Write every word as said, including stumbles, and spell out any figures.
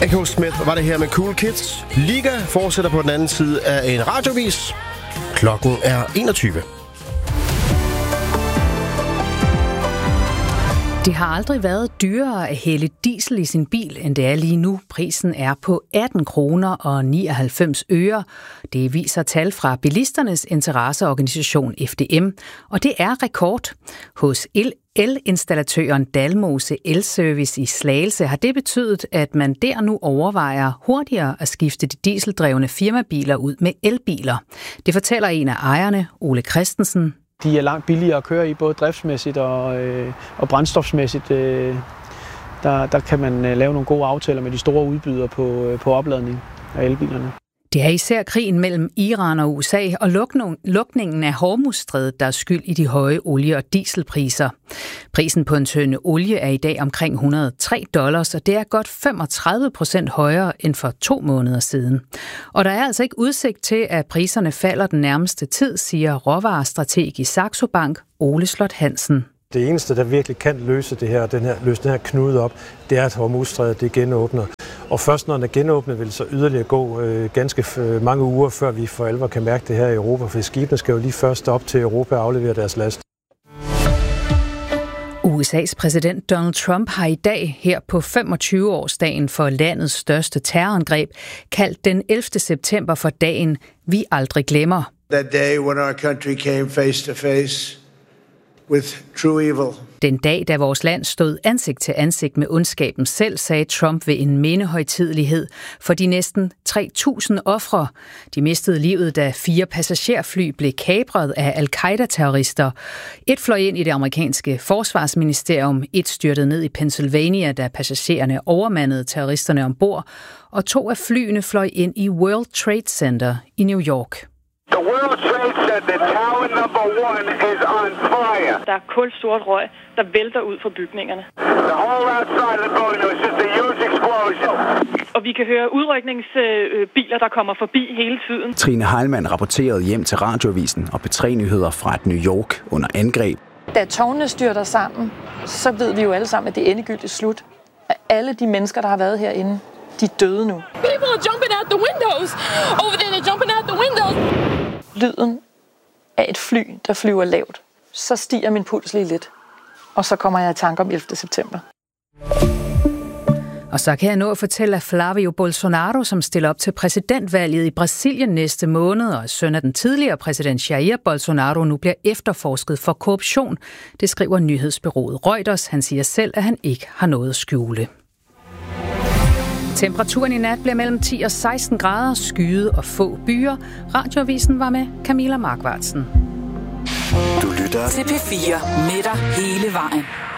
Echo Smith var det her med Cool Kids. Liga fortsætter på den anden side af en radiovis. Klokken er enogtyve. Det har aldrig været dyrere at hælde diesel i sin bil, end det er lige nu. Prisen er på atten kroner og nioghalvfems øre. Det viser tal fra bilisternes interesseorganisation F D M, og det er rekord. Hos el Elinstallatøren Dalmose Elservice i Slagelse har det betydet, at man der nu overvejer hurtigere at skifte de dieseldrevne firmabiler ud med elbiler. Det fortæller en af ejerne, Ole Christensen. De er langt billigere at køre i, både driftsmæssigt og, øh, og brændstofsmæssigt. Øh, der, der kan man øh, lave nogle gode aftaler med de store udbydere på, øh, på opladning af elbilerne. Det er især krigen mellem Iran og U S A og lukningen af Hormuzstrædet, der er skyld i de høje olie- og dieselpriser. Prisen på en tønde olie er i dag omkring et hundrede og tre dollars, og det er godt femogtredive procent højere end for to måneder siden. Og der er altså ikke udsigt til, at priserne falder den nærmeste tid, siger råvarestrateg i Saxo Bank, Ole Slot Hansen. Det eneste, der virkelig kan løse det her, den her, løse den her knude op, det er, at Hormuzstrædet det genåbner. Og først når den er genåbnet, vil så yderligere gå øh, ganske øh, mange uger, før vi for alvor kan mærke det her i Europa, for skibene skal jo lige først op til Europa og aflevere deres last. U S A's præsident Donald Trump har i dag, her på femogtyve-årsdagen for landets største terrorangreb, kaldt den ellevte september for dagen, vi aldrig glemmer. That day when our country came face to face with true evil. Den dag, da vores land stod ansigt til ansigt med ondskaben selv, sagde Trump ved en mindehøjtidelighed for de næsten tre tusind ofre. De mistede livet, da fire passagerfly blev kapret af al-Qaida-terrorister. Et fløj ind i det amerikanske forsvarsministerium, et styrtede ned i Pennsylvania, da passagererne overmandede terroristerne ombord, og to af flyene fløj ind i World Trade Center i New York. The World Trade Center, tower number one, is on fire. Der er kulsort røg, der vælter ud fra bygningerne. The whole outside of the building was just a huge explosion. Og vi kan høre udrykningsbiler, der kommer forbi hele tiden. Trine Heilmann rapporterede hjem til Radioavisen og P tre Nyheder fra et New York under angreb. Da tårnene styrter sammen, så ved vi jo alle sammen, at det er endegyldigt slut. At alle de mennesker, der har været herinde, de er døde nu. People are jumping out the windows. Over there, they're jumping out the windows. Lyden af et fly, der flyver lavt. Så stiger min puls lige lidt. Og så kommer jeg i tanke om ellevte september. Og så kan jeg nå at fortælle, at Flavio Bolsonaro, som stiller op til præsidentvalget i Brasilien næste måned, og søn af den tidligere præsident Jair Bolsonaro, nu bliver efterforsket for korruption. Det skriver nyhedsbureauet Reuters. Han siger selv, at han ikke har noget at skjule. Temperaturen i nat bliver mellem ti og seksten grader, skyet og få byer. Radioavisen var med Camilla Markvartsen. Du lytter til P fire med dig hele vejen.